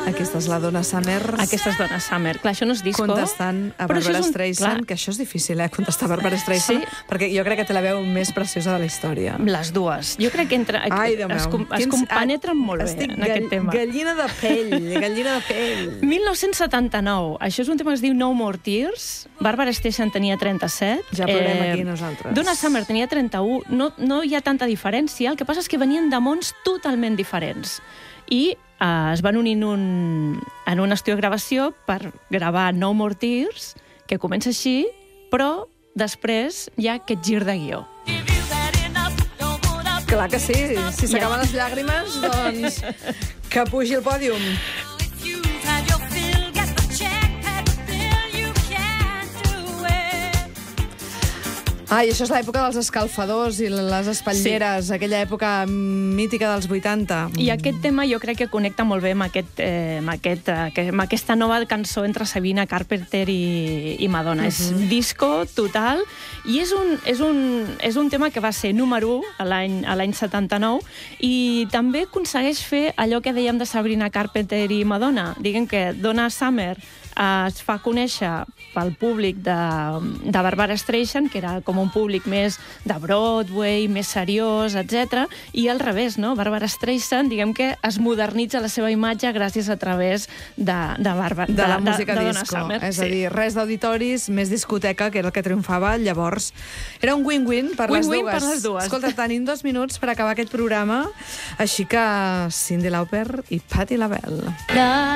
Aquesta és la Donna Summer. Aquesta és Donna Summer. Clar, això no és disco. Contestant a Barbara Streisand, que això és difícil, contestar a Barbara Streisand, perquè jo crec que té la veu més preciosa de la història. Les dues. Jo crec que es compenetren molt bé en aquest tema. Gallina de pell. 1979. Això és un tema que es diu No More Tears. Barbara Streisand tenia 37. Ja plorem aquí nosaltres. Donna Summer tenia 31. No hi ha tanta diferència. El que passa és que venien de mons totalment diferents. I es van unir en un estudi de gravació per gravar No More Tears, que comença així, però després hi ha aquest gir de guió. Clar que sí. Si s'acaben les llàgrimes, doncs que pugi el pòdium. I això és l'època dels escalfadors i les espatlleres, aquella època mítica dels 80. I aquest tema jo crec que connecta molt bé amb aquesta nova cançó entre Sabrina Carpenter i Madonna. És disco total i és un tema que va ser número 1 a l'any 79 i també aconsegueix fer allò que dèiem de Sabrina Carpenter i Madonna. Diguem que Donna Summer es fa conèixer pel públic de Barbara Streisand, que era com un públic més de Broadway, més seriós, etc. I al revés, no? Barbara Streisand, diguem que es modernitza la seva imatge gràcies a través de la música de Donna disco. Summer. És a dir, res d'auditoris, més discoteca, que era el que triomfava llavors. Era un win-win per les dues. Per les dues. Escolta, tenim 2 minuts per acabar aquest programa, així que Cyndi Lauper i Patti LaBelle.